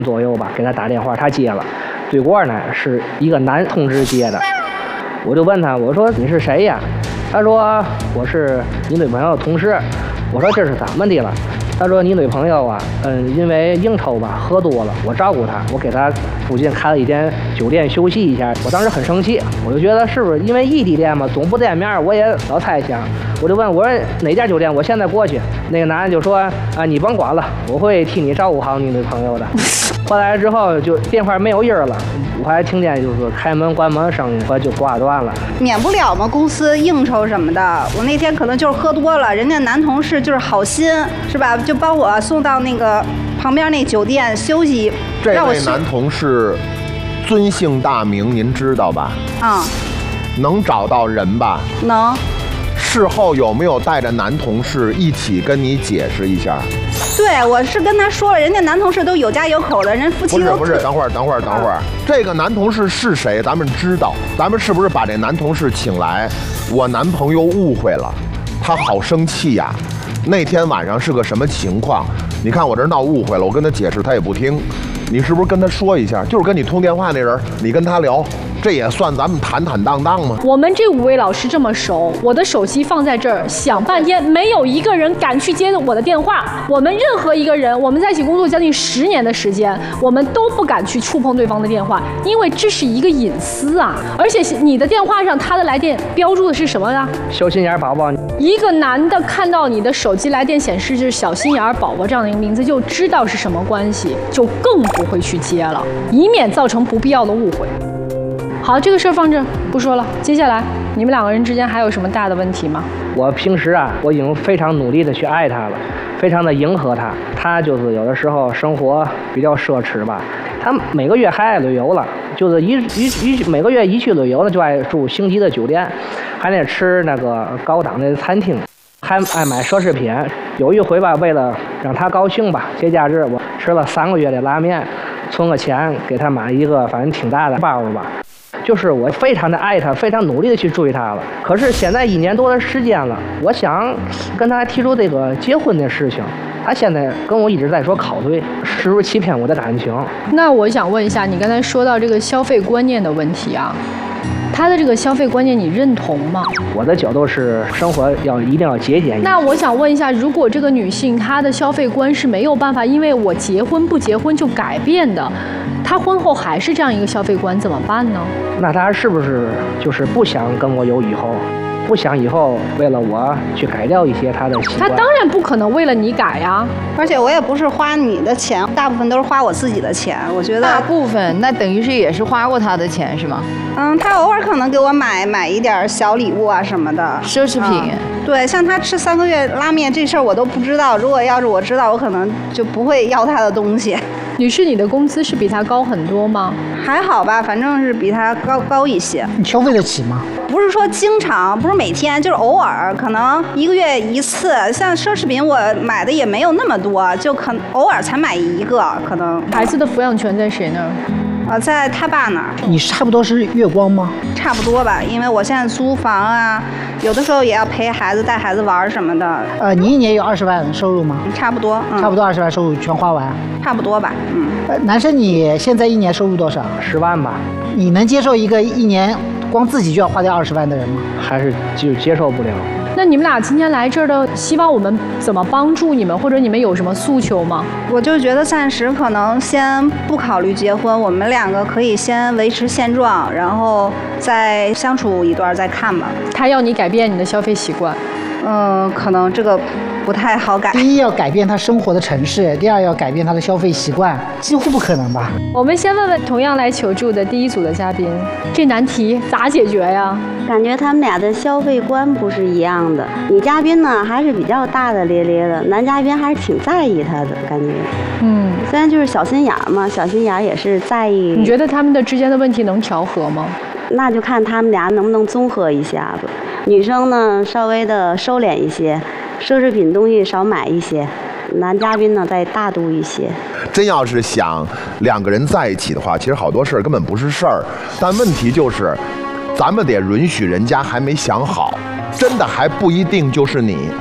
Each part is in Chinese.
左右吧，给他打电话，他接了，对过呢是一个男同志接的，我就问他，我说你是谁呀？他说我是你女朋友的同事。我说这是怎么的了？他说你女朋友啊，因为应酬吧，喝多了，我照顾她，我给她附近开了一间酒店休息一下。我当时很生气，我就觉得是不是因为异地恋嘛，总不见面，我也老猜想，我就问我说哪家酒店，我现在过去。那个男的就说啊，你甭管了，我会替你照顾好你女朋友的。后来之后就电话没有音了，我还听见就是开门关门声音，后来就挂断了。 免不了嘛，公司应酬什么的。我那天可能就是喝多了，人家男同事就是好心，是吧？就帮我送到那个旁边那酒店休息。 这位男同事尊姓大名您知道吧？ 啊、 能找到人吧？ 能。 事后有没有带着男同事一起跟你解释一下？ 对，我是跟他说了，人家男同事都有家有口的，人夫妻都不是，等会儿，这个男同事是谁？咱们知道，咱们是不是把这男同事请来？我男朋友误会了，他好生气呀。那天晚上是个什么情况？你看我这闹误会了，我跟他解释他也不听，你是不是跟他说一下？就是跟你通电话那人，你跟他聊。这也算咱们坦坦荡荡吗？ 我们这5位老师这么熟，我的手机放在这儿，想半天没有一个人敢去接我的电话。我们任何一个人，我们在一起工作将近10年的时间，我们都不敢去触碰对方的电话，因为这是一个隐私啊。而且你的电话上他的来电标注的是什么呀？ 小心眼宝宝。 一个男的看到你的手机来电显示就是小心眼宝宝这样的一个名字，就知道是什么关系，就更不会去接了，以免造成不必要的误会。好，这个事儿放这儿不说了。接下来，你们2个人之间还有什么大的问题吗？ 我平时啊，我已经非常努力的去爱他了，非常的迎合他。他就是有的时候生活比较奢侈吧，他每个月还爱旅游了，就是每个月一去旅游呢，就爱住星级的酒店，还得吃那个高档的餐厅，还爱买奢侈品。有一回吧，为了让他高兴吧，节假日我吃了3个月的拉面，存个钱给他买一个反正挺大的包吧。就是我非常的爱他，非常努力的去追他了。可是现在1年多的时间了，我想跟他提出这个结婚的事情，他现在跟我一直在说考虑，是不是欺骗我的感情？ 那我想问一下，你刚才说到这个消费观念的问题啊，他的这个消费观念你认同吗？ 我的角度是生活一定要节俭。 那我想问一下，如果这个女性她的消费观是没有办法因为我结婚不结婚就改变的，她婚后还是这样一个消费观怎么办呢？ 那她是不是就是不想跟我有以后，不想以后为了我去改掉一些她的习惯？ 她当然不可能为了你改呀， 而且我也不是花你的钱，大部分都是花我自己的钱。我觉得大部分那等于是也是花过他的钱是吗？ 他偶尔可能给我买一点小礼物啊什么的， 奢侈品。 对，像他吃3个月拉面这事儿我都不知道，如果要是我知道，我可能就不会要他的东西。 女士，你的工资是比他高很多吗？ 还好吧，反正是比他高一些。 你消费得起吗？ 不是说经常，不是每天，就是偶尔，可能1个月1次。像奢侈品我买的也没有那么多，就偶尔才买1个，可能。 孩子的抚养权在谁那儿？ 在他爸那儿。 你差不多是月光吗？ 差不多吧，因为我现在租房啊，有的时候也要陪孩子、带孩子玩什么的。 你1年有20万收入吗？ 差不多， 差不多20万收入全花完。 差不多吧， 男生你现在1年收入多少 ？10万吧。 你能接受一个1年光自己就要花掉20万的人吗？ 还是就接受不了。 那你们俩今天来这儿的，希望我们怎么帮助你们，或者你们有什么诉求吗？ 我就觉得暂时可能先不考虑结婚，我们2个可以先维持现状，然后再相处一段再看吧。 他要你改变你的消费习惯， 可能这个不太好改。 第一要改变他生活的城市，第2要改变他的消费习惯，几乎不可能吧？ 我们先问问同样来求助的第1组的嘉宾，这难题咋解决呀？ 感觉他们俩的消费观不是一样的。女嘉宾呢还是比较大大咧咧的，男嘉宾还是挺在意他的感觉。虽然就是小心眼嘛，小心眼也是在意。 你觉得他们的之间的问题能调和吗？ 那就看他们俩能不能综合一下子。女生呢稍微的收敛一些，奢侈品东西少买一些，男嘉宾呢再大度一些。 真要是想2个人在一起的话，其实好多事儿根本不是事儿，但问题就是咱们得允许人家还没想好，真的还不一定就是你。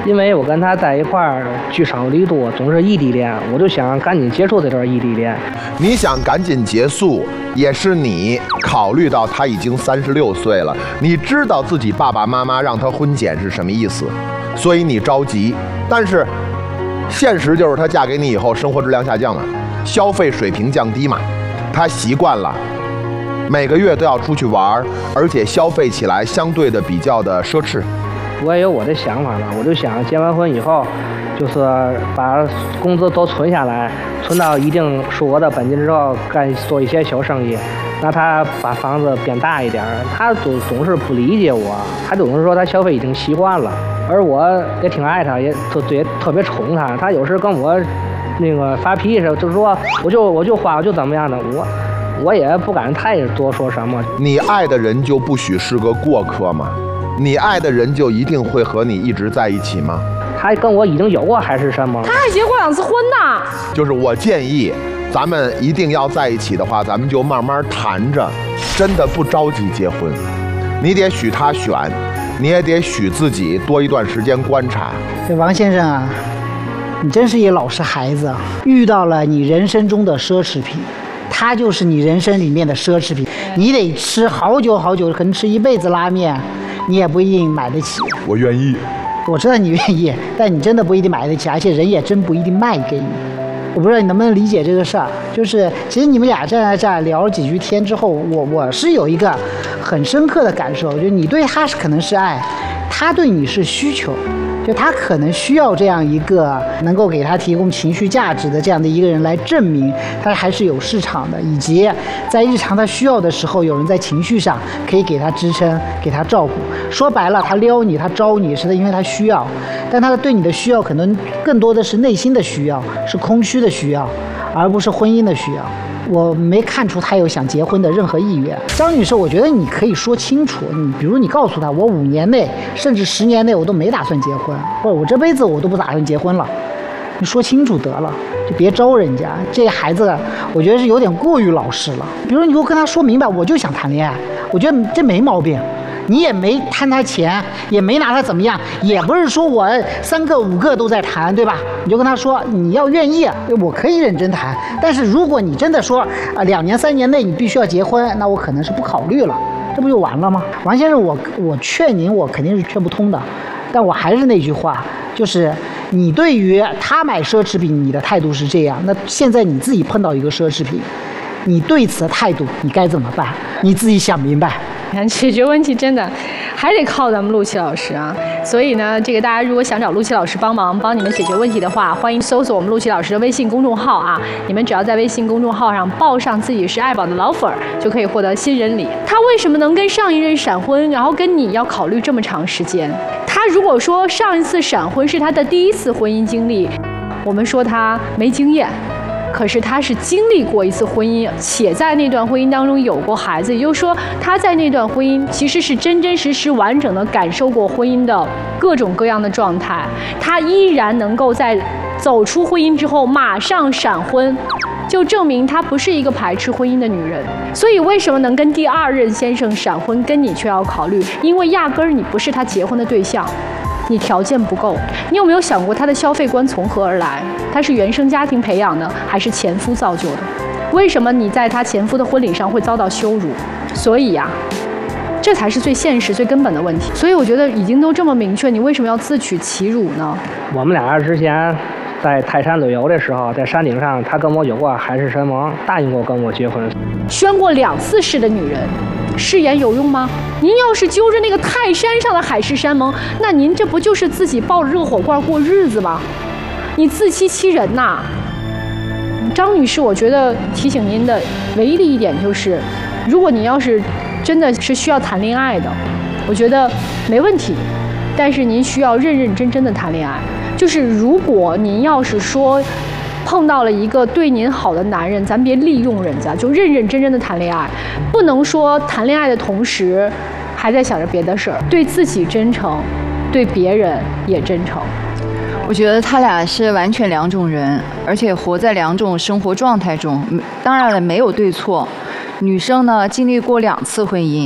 因为我跟他在一块儿聚少离多，总是异地恋，我就想赶紧结束这段异地恋。 你想赶紧结束，也是你考虑到他已经36岁了，你知道自己爸爸妈妈让他婚检是什么意思，所以你着急。但是现实就是她嫁给你以后，生活质量下降了，消费水平降低嘛，她习惯了每个月都要出去玩，而且消费起来相对的比较的奢侈。 我也有我的想法了，我就想结完婚以后，就是把工资都存下来，存到一定数额的本金之后，做一些小生意。那他把房子变大一点，他总是不理解我，他总是说他消费已经习惯了，而我也挺爱他，也特别宠他。他有时跟我那个发脾气时，就是说我就花，我就怎么样的，我也不敢太多说什么。 你爱的人就不许是个过客吗？你爱的人就一定会和你一直在一起吗？ 他跟我已经有过海誓山盟， 他还结过2次婚呢。 就是我建议咱们一定要在一起的话，咱们就慢慢谈着，真的不着急结婚。你得许他选，你也得许自己多一段时间观察。 这王先生啊，你真是一老实孩子，遇到了你人生中的奢侈品，它就是你人生里面的奢侈品。你得吃好久好久，可能吃一辈子拉面，你也不一定买得起。 我愿意， 我知道你愿意，但你真的不一定买得起，而且人也真不一定卖给你。我不知道你能不能理解这个事儿，就是其实你们俩站在这儿聊了几句天之后，我是有一个很深刻的感受，就是你对他可能是爱，他对你是需求。就他可能需要这样一个能够给他提供情绪价值的这样的一个人来证明他还是有市场的，以及在日常他需要的时候，有人在情绪上可以给他支撑，给他照顾。说白了，他撩你，他招你，是因为他需要，但他对你的需要可能更多的是内心的需要，是空虚的需要，而不是婚姻的需要。我没看出他有想结婚的任何意愿。张女士，我觉得你可以说清楚，比如你告诉他，我5年内甚至10年内我都没打算结婚，或者我这辈子我都不打算结婚了，你说清楚得了，就别招人家。这孩子我觉得是有点过于老实了。比如你给我跟他说明白，我就想谈恋爱，我觉得这没毛病。你也没贪他钱，也没拿他怎么样，也不是说我3个5个都在谈，对吧？你就跟他说，你要愿意，我可以认真谈。但是如果你真的说2年3年内你必须要结婚，那我可能是不考虑了，这不就完了吗？王先生，我劝您，我肯定是劝不通的。但我还是那句话，就是你对于他买奢侈品，你的态度是这样，那现在你自己碰到一个奢侈品，你对此的态度你该怎么办？你自己想明白。 解决问题真的还得靠咱们陆琪老师啊，所以呢，这个大家如果想找陆琪老师帮忙帮你们解决问题的话，欢迎搜索我们陆琪老师的微信公众号啊。你们只要在微信公众号上报上自己是爱宝的老粉儿，就可以获得新人礼。他为什么能跟上一任闪婚，然后跟你要考虑这么长时间？他如果说上一次闪婚是他的第1次婚姻经历，我们说他没经验。可是他是经历过一次婚姻，且在那段婚姻当中有过孩子，也就是说他在那段婚姻其实是真真实实完整的感受过婚姻的各种各样的状态，他依然能够在走出婚姻之后马上闪婚，就证明她不是一个排斥婚姻的女人。所以为什么能跟第2任先生闪婚，跟你却要考虑？因为压根儿你不是他结婚的对象，你条件不够。你有没有想过他的消费观从何而来？他是原生家庭培养的，还是前夫造就的？为什么你在他前夫的婚礼上会遭到羞辱？所以呀，这才是最现实、最根本的问题。所以我觉得已经都这么明确，你为什么要自取其辱呢？ 我们俩之前在泰山旅游的时候，在山顶上，他跟我有过海誓山盟，答应过跟我结婚。 宣过2次誓的女人，誓言有用吗？您要是揪着那个泰山上的海誓山盟，那您这不就是自己抱着热火罐过日子吗？你自欺欺人呐！张女士，我觉得提醒您的唯一的一点就是，如果您要是真的是需要谈恋爱的，我觉得没问题，但是您需要认认真真的谈恋爱。就是如果您要是说碰到了一个对您好的男人，咱别利用人家，就认认真真的谈恋爱，不能说谈恋爱的同时还在想着别的事儿，对自己真诚，对别人也真诚。 我觉得他俩是完全2种人，而且活在2种生活状态中。当然了，没有对错。女生呢，经历过2次婚姻，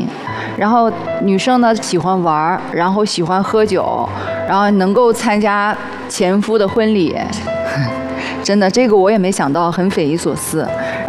然后女生呢喜欢玩，然后喜欢喝酒，然后能够参加前夫的婚礼。真的，这个我也没想到，很匪夷所思。